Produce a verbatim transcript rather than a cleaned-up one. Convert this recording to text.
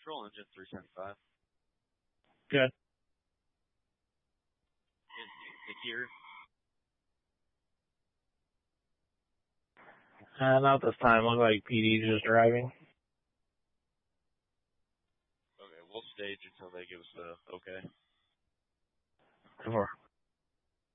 Patrol, engine three seventy-five. Good. Here. Uh, not this time. Look like P D's just driving. Okay, we'll stage until they give us the okay. Come on.